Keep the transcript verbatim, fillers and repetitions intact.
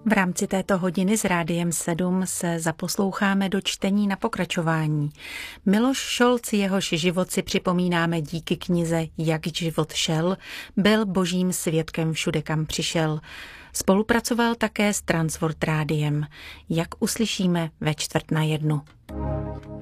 V rámci této hodiny s Rádiem sedm se zaposloucháme do čtení na pokračování. Miloš Šolc, jehož život si připomínáme díky knize Jak život šel, byl božím svědkem všude, kam přišel. Spolupracoval také s Transworld Rádiem. Jak uslyšíme ve čtvrt na jednu.